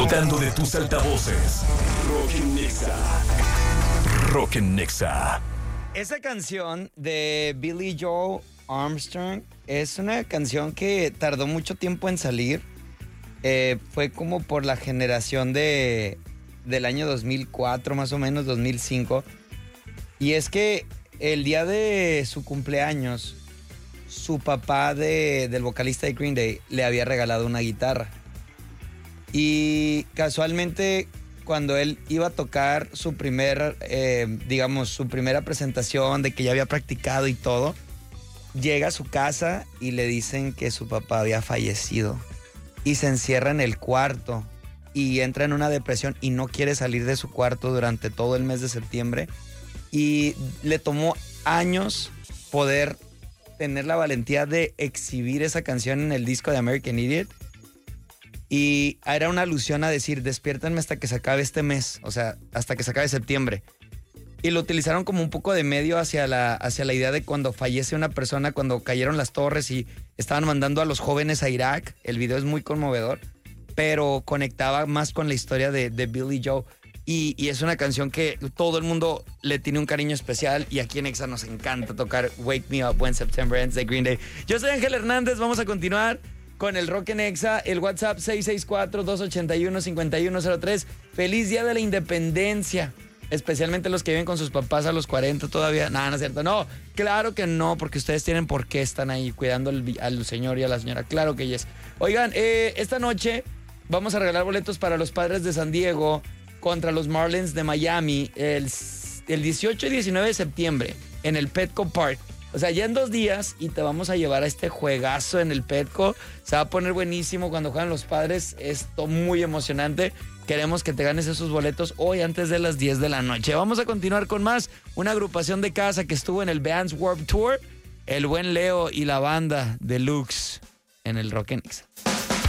Explotando de tus altavoces. Rock en Nexa. Rock en Nexa. Esa canción de Billie Joe Armstrong es una canción que tardó mucho tiempo en salir. Fue como por la generación del año 2004, más o menos, 2005. Y es que el día de su cumpleaños, su papá del vocalista de Green Day le había regalado una guitarra. Y casualmente, cuando él iba a tocar su primera presentación de que ya había practicado y todo, llega a su casa y le dicen que su papá había fallecido. Y se encierra en el cuarto y entra en una depresión y no quiere salir de su cuarto durante todo el mes de septiembre. Y le tomó años poder tener la valentía de exhibir esa canción en el disco de American Idiot. Y era una alusión a decir, despiértenme hasta que se acabe este mes, o sea, hasta que se acabe septiembre. Y lo utilizaron como un poco de medio hacia la idea de cuando fallece una persona, cuando cayeron las torres y estaban mandando a los jóvenes a Irak. El video es muy conmovedor, pero conectaba más con la historia de Billie Joe. Y es una canción que todo el mundo le tiene un cariño especial, y aquí en Exa nos encanta tocar Wake Me Up When September Ends de Green Day. Yo soy Ángel Hernández, vamos a continuar con el Rock en Exa, el WhatsApp 664-281-5103. Feliz Día de la Independencia, especialmente los que viven con sus papás a los 40 todavía. No es cierto, no, claro que no, porque ustedes tienen por qué están ahí cuidando al señor y a la señora, claro que yes. Oigan, esta noche vamos a regalar boletos para los Padres de San Diego contra los Marlins de Miami el 18 y 19 de septiembre en el Petco Park. O sea, ya en 2 días, y te vamos a llevar a este juegazo en el Petco. Se va a poner buenísimo cuando juegan los Padres. Esto muy emocionante. Queremos que te ganes esos boletos hoy antes de las 10 de la noche. Vamos a continuar con más. Una agrupación de casa que estuvo en el Vans Warped Tour. El buen Leo y la banda Deluxe en el Rock en Nexa.